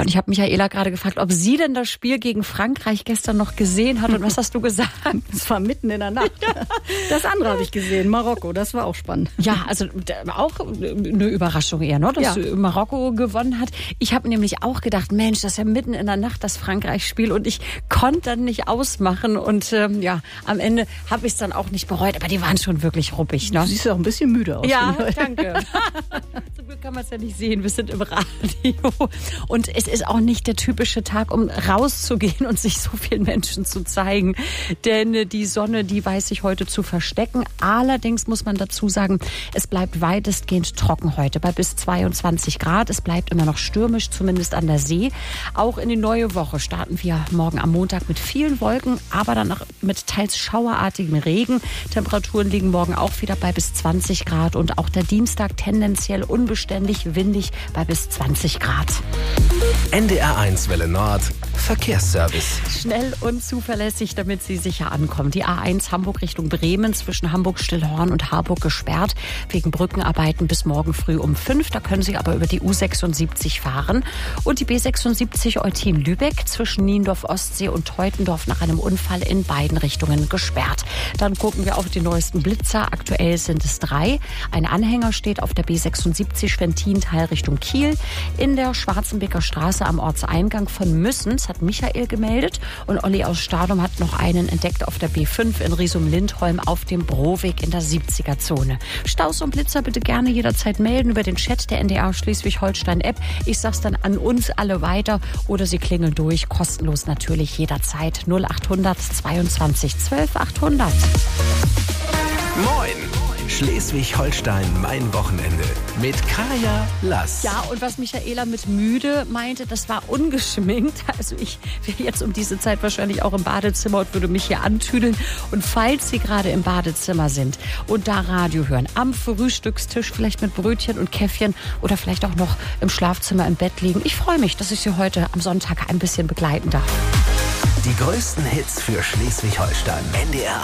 Ja, und ich habe Michaela gerade gefragt, ob sie denn das Spiel gegen Frankreich gestern noch gesehen hat. Und was hast du gesagt? Es war mitten in der Nacht. Ja. Das andere habe ich gesehen, Marokko, das war auch spannend. Ja, also auch eine Überraschung eher, ne, dass Marokko gewonnen hat. Ich habe nämlich auch gedacht, Mensch, das ist ja mitten in der Nacht das Frankreich-Spiel und ich konnte dann nicht ausmachen. Und am Ende habe ich es dann auch nicht bereut. Aber die waren schon wirklich ruppig. Ne? Du siehst ja auch ein bisschen müde aus. Ja, danke. Zum Glück kann man es ja nicht sehen, wir sind im Radio. Und es ist auch nicht der typische Tag, um rauszugehen und sich so vielen Menschen zu zeigen. Denn die Sonne, die weiß sich heute zu verstecken. Allerdings muss man dazu sagen, es bleibt weitestgehend trocken heute bei bis 22 Grad. Es bleibt immer noch stürmisch, zumindest an der See. Auch in die neue Woche starten wir morgen am Montag mit vielen Wolken, aber dann auch mit teils schauerartigem Regen. Temperaturen liegen morgen auch wieder bei bis 20 Grad und auch der Dienstag tendenziell unbeständig windig bei bis 20 Grad. NDR1 Welle Nord, Verkehrsservice. Schnell und zuverlässig, damit Sie sicher ankommen. Die A1 Hamburg Richtung Bremen zwischen Hamburg-Stillhorn und Harburg gesperrt wegen Brückenarbeiten bis morgen früh um 5. Da können Sie aber über die U76 fahren. Und die B76 Eutin-Lübeck zwischen Niendorf-Ostsee und Teutendorf nach einem Unfall in beiden Richtungen gesperrt. Dann gucken wir auf die neuesten Blitzer. Aktuell sind es 3. Ein Anhänger steht auf der B76 Schwentintal Richtung Kiel. In der Schwarzenbeker Straße am Ortseingang von Müssens hat Michael gemeldet. Und Olli aus Stadum hat noch einen entdeckt auf der B5 in Riesum-Lindholm auf dem Broweg in der 70er-Zone. Staus und Blitzer bitte gerne jederzeit melden über den Chat der NDR Schleswig-Holstein-App. Ich sag's dann an uns alle weiter oder Sie klingeln durch, kostenlos natürlich jederzeit 0800 22 12 800. Moin! Schleswig-Holstein, mein Wochenende mit Kaya Lass. Ja, und was Michaela mit müde meinte, das war ungeschminkt. Also ich wäre jetzt um diese Zeit wahrscheinlich auch im Badezimmer und würde mich hier antüdeln. Und falls Sie gerade im Badezimmer sind und da Radio hören, am Frühstückstisch, vielleicht mit Brötchen und Käffchen oder vielleicht auch noch im Schlafzimmer im Bett liegen. Ich freue mich, dass ich Sie heute am Sonntag ein bisschen begleiten darf. Die größten Hits für Schleswig-Holstein. NDR